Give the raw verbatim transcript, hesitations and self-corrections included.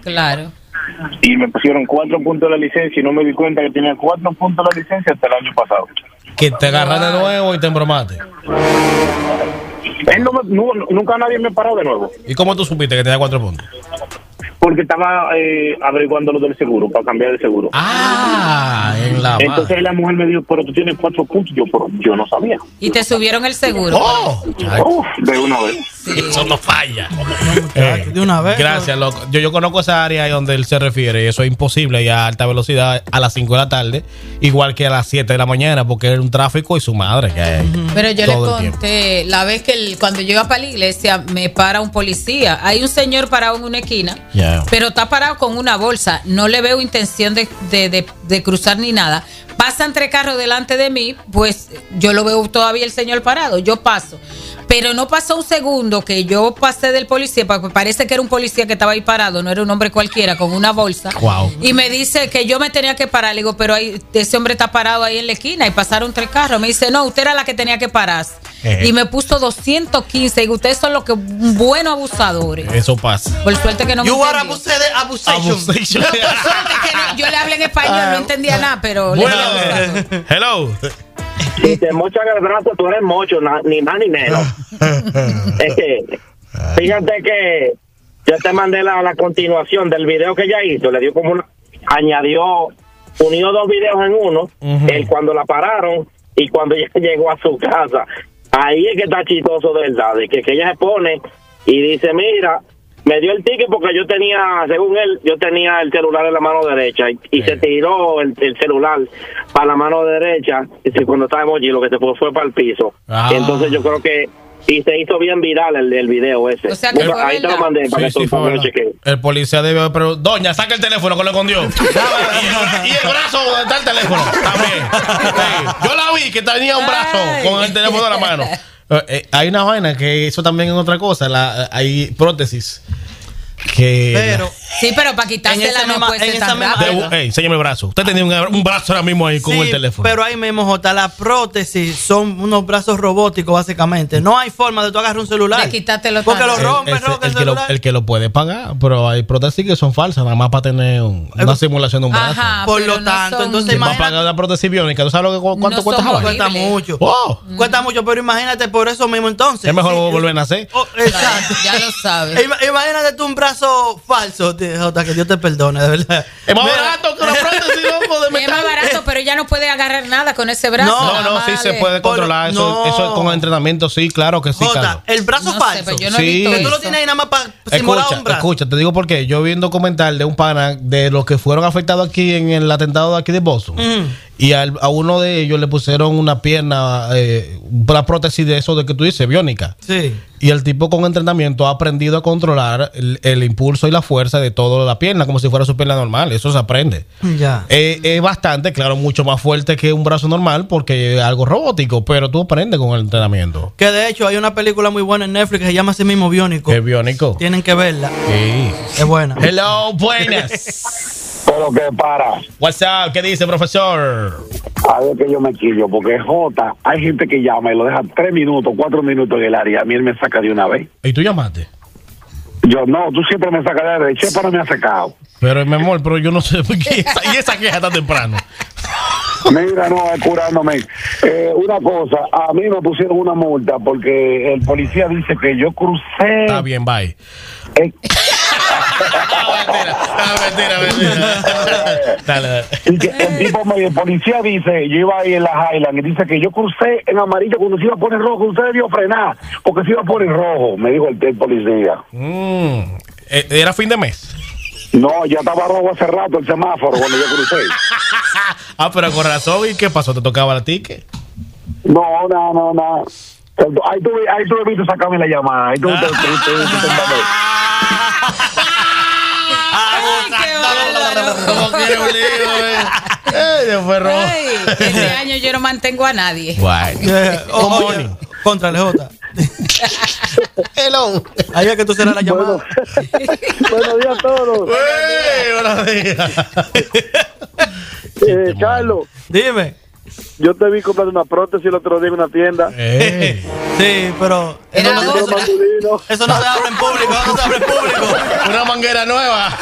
Claro. Y me pusieron cuatro puntos de la licencia y no me di cuenta que tenía cuatro puntos de la licencia hasta el año pasado. Que te agarras de nuevo y te embromaste. Él no me, no, nunca nadie me paró de nuevo. ¿Y cómo tú supiste que tenía cuatro puntos? Porque estaba eh, averiguando lo del seguro, para cambiar de seguro. Ah, en la Entonces madre. la mujer me dijo, pero tú tienes cuatro puntos. Yo, pero yo no sabía. Y te subieron el seguro. ¡Oh! Uf, de una vez. Sí. Eso no falla. Eh, de una vez. Gracias, loco. Yo, yo conozco esa área donde él se refiere y eso es imposible y a alta velocidad a las cinco de la tarde, igual que a las siete de la mañana, porque es un tráfico y su madre que hay. Pero yo todo le el conté, la vez que el, cuando yo iba para la iglesia, me para un policía. Hay un señor parado en una esquina, Yeah. pero está parado con una bolsa. No le veo intención de, de, de, de cruzar ni nada. Pasan tres carros delante de mí, pues yo lo veo todavía el señor parado. Yo paso. Pero no pasó un segundo que yo pasé del policía, porque parece que era un policía que estaba ahí parado, no era un hombre cualquiera con una bolsa. Wow. Y me dice que yo me tenía que parar. Le digo, pero ahí, ese hombre está parado ahí en la esquina y pasaron tres carros. Me dice, no, usted era la que tenía que pararse. Eh. Y me puso doscientos quince. Y ustedes son los que buenos abusadores. Eso pasa. Por suerte que no me You are entendió. abused, abusation. Abusation. Por suerte que no- yo le hablé en español, no entendía nada, pero... le Bueno, dije abusado. hello. Si te mochan el brazo, tú eres mocho, na- ni más ni menos. Es que, fíjate que yo te mandé la, la continuación del video que ella hizo. Le dio como una. Añadió, unió dos videos en uno. Ujú. El cuando la pararon y cuando ella llegó a su casa. Ahí es que está chistoso de verdad. De que, que ella se pone y dice: Mira, me dio el ticket porque yo tenía, según él, yo tenía el celular en la mano derecha y, y Sí. se tiró el, el celular para la mano derecha y se- cuando estábamos allí lo que se fue fue para el piso. Ah. Entonces yo creo que y se hizo bien viral el, el video ese. O sea que Busca- fue ahí te lo verdad. mandé para Sí, que sí, tú fue lo verdad. cheques. El policía debe haber pero doña, saca el teléfono que lo escondió. y, el, y el brazo donde está el teléfono también. Sí. Yo la vi que tenía un brazo Ay. con el teléfono en la mano. Eh, eh, hay una vaina que eso también es otra cosa. La, hay prótesis que Pero Sí, pero para En quitársela esa no misma- puede en ser esa tan misma- rápido. de, ey, enséñame el brazo. Usted tenía un, un brazo ahora mismo ahí con sí, el teléfono. pero ahí mismo, Jota, las prótesis son unos brazos robóticos, básicamente. No hay forma de tú agarrar un celular. De quitártelo Porque tanto. lo El- rompes, ese- rompes el, el que lo, celular. el que lo puede pagar, pero hay prótesis que son falsas, nada más para tener un- una Eh, simulación de un brazo. Ajá, Por pero lo no tanto, son- entonces Si va a imagínate- pagar una prótesis biónica, ¿tú sabes lo que, cu- cuánto No cuesta son esa vaina? Cuesta horribles. mucho. Wow. Cuesta mucho, pero imagínate por eso mismo entonces. Es mejor Sí, volver a nacer. oh, exacto. Ya lo sabes. Ima- Imagínate tú un brazo falso, tío, Jota, que Dios te perdone, de verdad. Es más Mira, barato que una prótesis, loco, de Es metal. más barato, pero ella no puede agarrar nada con ese brazo. No, No, nada no, más sí se le- puede Por- controlar. Eso, no. eso con entrenamiento, sí, claro que sí, Jota, Carlos. el brazo No sé, falso. pero yo no Sí. he visto que tú lo eso. tienes ahí nada más para simular Escucha, un brazo. escucha, te digo por qué. Yo vi un documental de un pana de los que fueron afectados aquí en el atentado de aquí de Boston. Mm. Y al- a uno de ellos le pusieron una pierna, eh, una prótesis de eso de que tú dices, biónica. Sí. Y el tipo con entrenamiento ha aprendido a controlar el, el impulso y la fuerza de toda la pierna, como si fuera su pierna normal. Eso se aprende. Ya. Eh, es bastante, claro, mucho más fuerte que un brazo normal porque es algo robótico, pero tú aprendes con el entrenamiento. Que de hecho hay una película muy buena en Netflix que se llama así mismo Biónico. Es biónico. Tienen que verla. Sí. Es buena. Hello, buenas. Pero que para, What's up? ¿Qué dice, profesor? a ver que yo me quillo, porque Jota, hay gente que llama y lo deja tres minutos, cuatro minutos en el área. A mí él me saca de una vez. ¿Y tú llamaste? Yo, no, tú siempre me sacas de la derecha, pero me ha secado. Pero, mi amor, pero yo no sé por qué esa, y esa queja tan temprano. Mira, no, es curándome. Eh, una cosa, a mí me pusieron una multa porque el policía dice que yo crucé. Está bien, bye. eh, Ah, mentira, ah, mentira, mentira. Dale, dale. y que el tipo, me- el policía dice, yo iba ahí en la Highland y dice que yo crucé en amarillo cuando se iba a poner rojo, usted debió frenar porque se iba a poner rojo, me dijo el, el policía. Mm, eh, ¿Era fin de mes? No, ya estaba rojo hace rato el semáforo cuando yo crucé. Ah, pero con razón. ¿Y qué pasó? ¿Te tocaba la ticket? No, no, no, no. Ahí tú, ahí tú debiste sacarme la llamada. Ahí tú, tú- tú- tú- tú- tú- Ay, qué bárbaro. Como quiere un lío, eh. Ay, Dios fue rojo. Ay, este año yo no mantengo a nadie. Bueno. Eh, Good oye, morning. Contrale, Jota. Hello. Ahí es que tú serás la llamada. Buenos días a todos. Hey, buenos días. Eh, Carlos, Dime. yo te vi comprar una prótesis el otro día en una tienda. Hey. Sí, pero Era eso no, otra. eso no se habla en público. Eso no se habla en público. Una manguera nueva.